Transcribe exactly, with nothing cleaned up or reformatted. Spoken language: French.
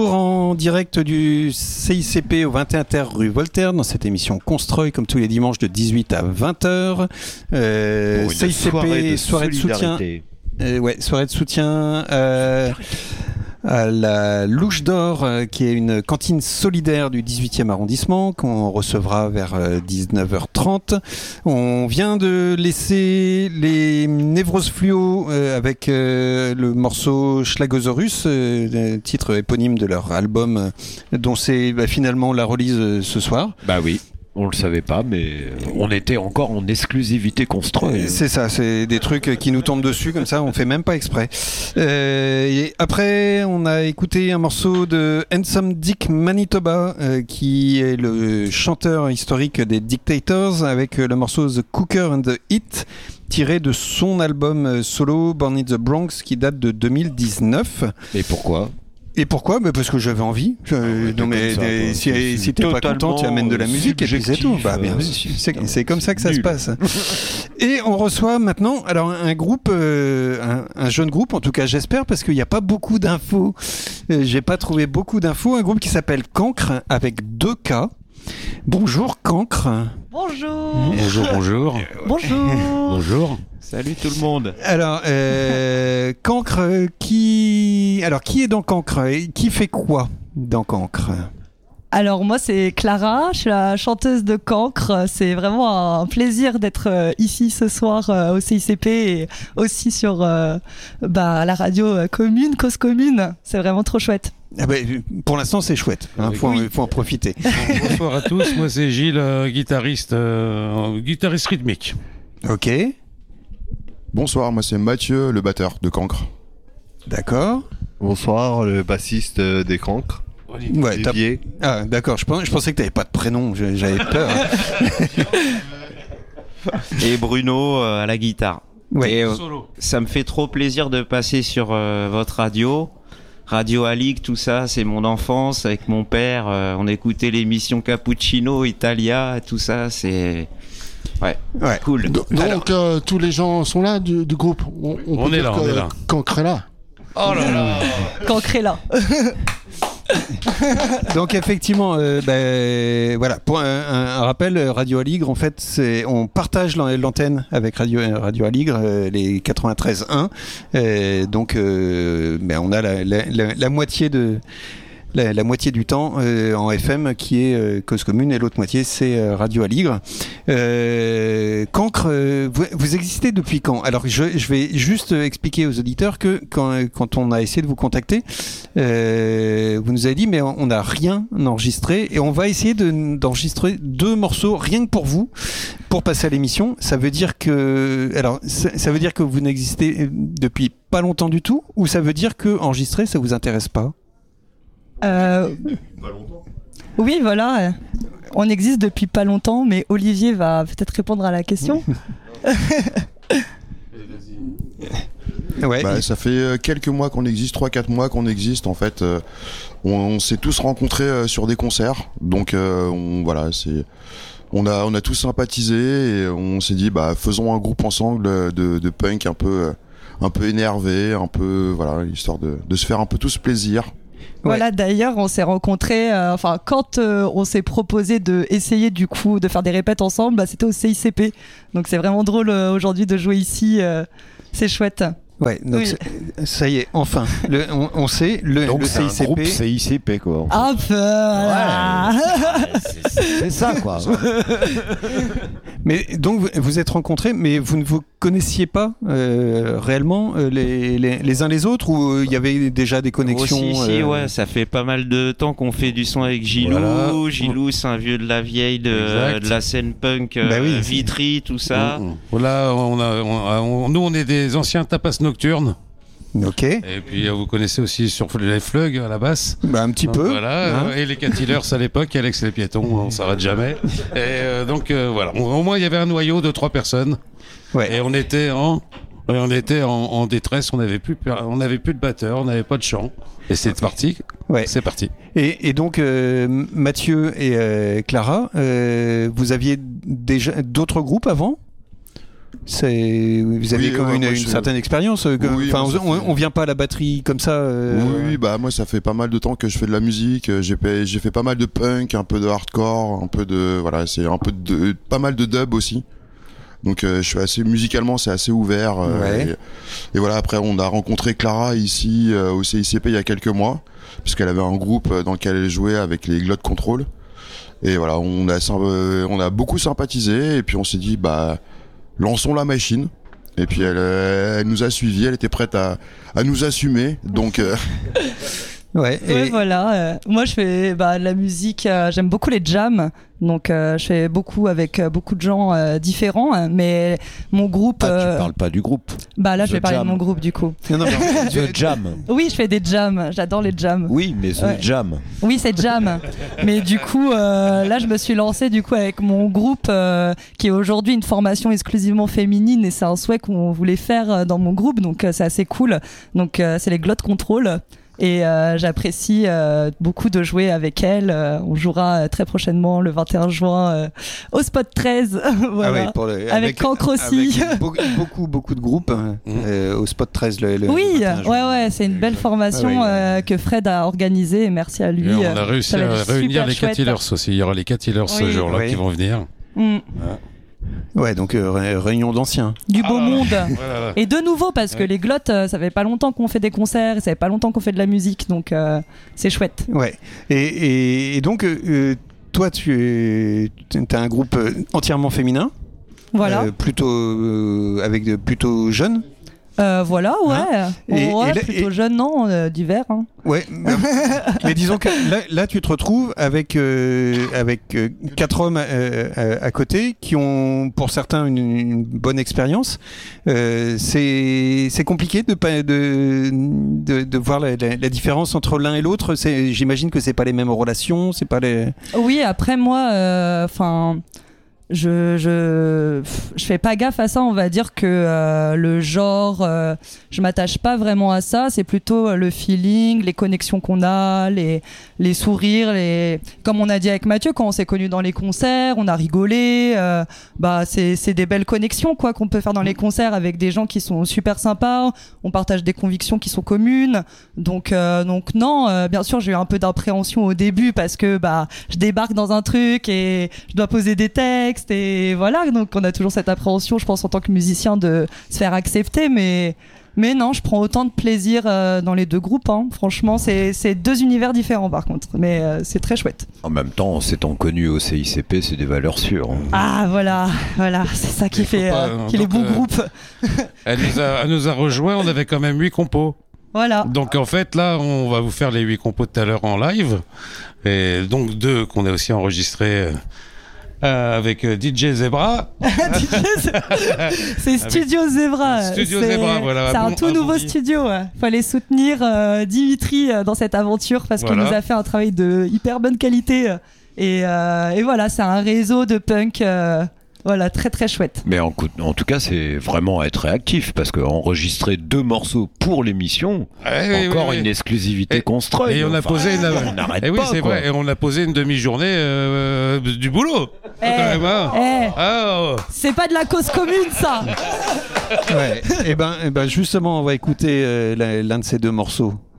En direct du C I C P au vingt et un Terre rue Voltaire dans cette émission Constroy comme tous les dimanches de dix-huit à vingt heures. Euh, Pour une C I C P, soirée de, soirée de soutien. Euh, ouais, soirée de soutien euh, à la Louche d'Or, euh, qui est une cantine solidaire du dix-huitième arrondissement, qu'on recevra vers euh, dix-neuf heures trente. On vient de laisser les Névroses Fluo euh, avec euh, le morceau Schlagosaurus, euh, titre éponyme de leur album, euh, dont c'est bah, finalement la release euh, ce soir. Bah oui. On le savait pas, mais on était encore en exclusivité Constroy. C'est ça, c'est des trucs qui nous tombent dessus comme ça, on fait même pas exprès. Euh, et après, on a écouté un morceau de Handsome Dick Manitoba, euh, qui est le chanteur historique des Dictators, avec le morceau The Cooker and the Heat, tiré de son album solo Born in the Bronx, qui date de deux mille dix-neuf. Et pourquoi ? Et pourquoi ? bah Parce que j'avais envie. Je, ouais, non mais ça, des, si, si t'es pas content, tu amènes de la musique et puis c'est tout. Bah, bien, euh, c'est, c'est comme ça que ça nul. se passe. Et on reçoit maintenant alors un groupe, euh, un, un jeune groupe, en tout cas j'espère, parce qu'il n'y a pas beaucoup d'infos. Euh, j'ai pas trouvé beaucoup d'infos. Un groupe qui s'appelle Cancre avec deux K. Bonjour Cancre. Bonjour. Bonjour, bonjour. Bonjour. Bonjour. Salut tout le monde. Alors, euh, Cancre, qui... Alors, qui est dans Cancre ? Qui fait quoi dans Cancre ? Alors moi c'est Clara, je suis la chanteuse de Cancre. C'est vraiment un plaisir d'être ici ce soir au C I C P et aussi sur euh, bah, la radio commune, Cause Commune. C'est vraiment trop chouette. Ah bah, pour l'instant c'est chouette, il hein, faut, oui. faut en profiter. Bonsoir à tous, moi c'est Gilles, euh, guitariste, euh, guitariste rythmique. Ok. Bonsoir, moi c'est Mathieu, le batteur de Cancre. D'accord. Bonsoir, le bassiste des Cancres. Ouais, Olivier. Ah d'accord, je pensais, je pensais que tu n'avais pas de prénom, j'avais peur. Et Bruno euh, à la guitare. Ouais. Et, euh, ça me fait trop plaisir de passer sur euh, votre radio. Radio Alig, tout ça, c'est mon enfance avec mon père. Euh, on écoutait l'émission Cappuccino, Italia, tout ça, c'est... Ouais, ouais. Cool. Do- donc euh, tous les gens sont là du, du groupe. On, on, on peut est dire là, on est là. Cancre est là. Oh là là. Cancre est là. Donc effectivement, euh, ben, voilà. Pour un, un, un rappel, Radio Aligre, en fait, c'est, on partage l'antenne avec Radio Radio Aligre, euh, les quatre-vingt-treize un. Euh, donc, euh, ben, on a la, la, la, la moitié de La, la moitié du temps euh, en F M qui est euh, Cause Commune et l'autre moitié c'est euh, Radio Aligre. Euh, Cancre, euh, vous, vous existez depuis quand ? Alors je, je vais juste expliquer aux auditeurs que quand, quand on a essayé de vous contacter, euh, vous nous avez dit mais on n'a rien enregistré et on va essayer de, d'enregistrer deux morceaux rien que pour vous pour passer à l'émission. Ça veut dire que alors ça, ça veut dire que vous n'existez depuis pas longtemps du tout ou ça veut dire que enregistrer ça vous intéresse pas ? Euh... Oui, voilà. On existe depuis pas longtemps, mais Olivier va peut-être répondre à la question. Ouais. Bah, ça fait quelques mois qu'on existe, trois quatre mois qu'on existe en fait. Euh, on, on s'est tous rencontrés euh, sur des concerts, donc euh, on, voilà, c'est, on a, on a tous sympathisé et on s'est dit bah faisons un groupe ensemble de, de punk un peu, un peu énervé, un peu voilà, histoire de, de se faire un peu tous plaisir. Voilà, ouais. D'ailleurs, on s'est rencontrés, euh, enfin, quand euh, on s'est proposé d'essayer du coup de faire des répètes ensemble, bah, c'était au C I C P. Donc c'est vraiment drôle euh, aujourd'hui de jouer ici, euh, c'est chouette. Ouais, donc oui. Ça y est, enfin, le, on, on sait, le, donc le c'est C I C P. Un groupe C I C P quoi. Un peu, voilà. Ouais, c'est, c'est ça quoi. Mais donc vous, vous êtes rencontrés, mais vous ne vous connaissiez pas euh, réellement euh, les, les, les uns les autres ou il euh, y avait déjà des connexions oh, si, si, euh... ouais, ça fait pas mal de temps qu'on fait du son avec Gilou. Voilà. Gilou, c'est un vieux de la vieille de, de la scène punk, euh, bah oui, Vitry, tout ça. Mmh. Voilà, on a, on, on, nous on est des anciens tapas nocturnes. Ok. Et puis vous connaissez aussi sur les Flugs à la basse. Bah un petit donc, peu. Voilà. Hein. Et les Catillers à l'époque, Alex les piétons, on s'arrête jamais. Et euh, donc euh, voilà, on, au moins il y avait un noyau de trois personnes. Ouais. Et on était en, on était en, en détresse. On n'avait plus, on n'avait plus de batteur, on n'avait pas de chant. Et c'est parti. Ouais. C'est parti. Et, et donc euh, Mathieu et euh, Clara, euh, vous aviez déjà d'autres groupes avant ? C'est... Vous avez Oui, quand même ouais, une, moi, une je- certaine expérience. euh, que- Oui, Enfin, moi, ça on, fait- on vient pas à la batterie comme ça. euh, Oui, oui, bah moi ça fait pas mal de temps que je fais de la musique. euh, J'ai fait, j'ai fait pas mal de punk, un peu de hardcore, un peu de voilà, c'est un peu de pas mal de dub aussi. Donc euh, je suis assez musicalement, c'est assez ouvert. euh, Ouais. et, et voilà, après on a rencontré Clara ici euh, au C I C P il y a quelques mois, puisqu'elle avait un groupe euh, dans lequel elle jouait avec les Glot Control. Et voilà, on a sym- euh, on a beaucoup sympathisé et puis on s'est dit bah lançons la machine. Et puis elle, euh, elle nous a suivis, elle était prête à, à nous assumer. Donc euh, Ouais. Ouais, Et, voilà. euh, moi, je fais bah, de la musique. euh, J'aime beaucoup les jams. Donc, euh, je fais beaucoup avec euh, beaucoup de gens euh, différents. hein, Mais mon groupe. Ah, euh, tu parles pas du groupe. Bah là, je The vais parler Jam. de mon groupe du coup. non, non, mais- The Jam. Oui, je fais des jams. J'adore les jams. Oui, mais The Ouais. Jam. Oui, c'est jam. Mais du coup, euh, là, je me suis lancée du coup avec mon groupe euh, qui est aujourd'hui une formation exclusivement féminine et c'est un souhait qu'on voulait faire euh, dans mon groupe. Donc, euh, c'est assez cool. Donc, euh, c'est les Glot Control. Et euh, j'apprécie euh, beaucoup de jouer avec elle. Euh, on jouera euh, très prochainement le vingt et un juin euh, au Spot treize. voilà. Ah ouais, pour le- Avec Cancre aussi. avec beaucoup, beaucoup, beaucoup de groupes hein, euh, au Spot treize. Le, le- Oui, le vingt et un juin. ouais, ouais, c'est une belle formation Ah ouais, euh, que Fred a organisée. Et merci à lui. Et on euh, a réussi ça va à être réunir super les chouette. Cat Healers aussi. Il y aura les Cat Healers ce Oui. jour-là Oui. qui vont venir. Mm. Ouais, donc euh, ré- réunion d'anciens. Du beau Ah, monde. Voilà. Et de nouveau, parce que Ouais. les glottes, euh, ça fait pas longtemps qu'on fait des concerts, et ça fait pas longtemps qu'on fait de la musique, donc euh, c'est chouette. Ouais. Et, et, et donc, euh, toi, tu as un groupe euh, entièrement féminin, Voilà. euh, plutôt euh, avec de plutôt jeunes. Euh, voilà, ouais. Et- ouais et là- plutôt et- jeune, non, euh, divers. Hein. Ouais. mais, mais disons que là, là, tu te retrouves avec euh, avec euh, quatre hommes euh, à, à côté qui ont, pour certains, une, une bonne expérience. Euh, c'est c'est compliqué de pas de de, de voir la, la, la différence entre l'un et l'autre. C'est, j'imagine que c'est pas les mêmes relations, c'est pas les. Oui, après moi, enfin. Je, je, je fais pas gaffe à ça, on va dire que euh, le genre, euh, je m'attache pas vraiment à ça, c'est plutôt euh, le feeling, les connexions qu'on a, les, les sourires, les... comme on a dit avec Mathieu, quand on s'est connus dans les concerts, on a rigolé, euh, bah c'est, c'est des belles connexions quoi qu'on peut faire dans les concerts avec des gens qui sont super sympas, on partage des convictions qui sont communes, donc, euh, donc non, euh, bien sûr j'ai eu un peu d'appréhension au début parce que bah, je débarque dans un truc et je dois poser des textes, et voilà, donc on a toujours cette appréhension, je pense, en tant que musicien, de se faire accepter, mais, mais non, je prends autant de plaisir euh, dans les deux groupes, hein. Franchement, c'est, c'est deux univers différents par contre, mais euh, c'est très chouette. En même temps, en s'étant connu au C I C P, c'est des valeurs sûres. hein. Ah voilà, voilà, c'est ça qui Il faut fait pas, euh, euh, qui est les donc, bons euh, groupes. Elle nous a, elle nous a rejoint, on avait quand même huit compos. Voilà. Donc en fait, là, on va vous faire les huit compos tout à l'heure en live. Et donc deux qu'on a aussi enregistrés euh, euh, avec euh, D J Zebra. C'est Studio Zebra. Studio c'est, Zebra, voilà. C'est un Bon, tout un nouveau bon dit. studio. Ouais. Fallait soutenir euh, Dimitri euh, dans cette aventure parce Voilà. qu'il nous a fait un travail de hyper bonne qualité. Et, euh, et voilà, c'est un réseau de punk. euh, Voilà, très très chouette. Mais en, coup- en tout cas, c'est vraiment être réactif parce qu'enregistrer deux morceaux pour l'émission, Eh oui, encore oui, oui. une exclusivité Et- construite. Et on a Enfin, posé une... on n'arrête Eh oui, pas, c'est quoi. vrai. Et on a posé une demi-journée euh, du boulot. Eh, Quand même, hein. eh, Ah, oh. c'est pas de la cause commune ça. Ouais. Et ben, eh ben, justement, on va écouter euh, la- l'un de ces deux morceaux.